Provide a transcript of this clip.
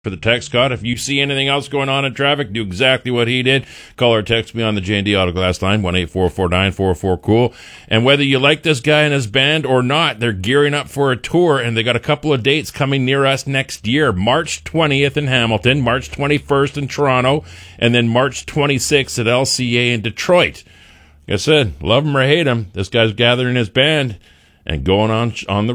for the text, Scott. If you see anything else going on in traffic, do exactly what he did. Call or text me on the J&D Autoglass line, 1-844-944-COOL. And whether you like this guy and his band or not, they're gearing up for a tour, and they got a couple of dates coming near us next year. March 20th in Hamilton, March 21st in Toronto, and then March 26th at LCA in Detroit. Like I said, love him or hate him, this guy's gathering his band and going on the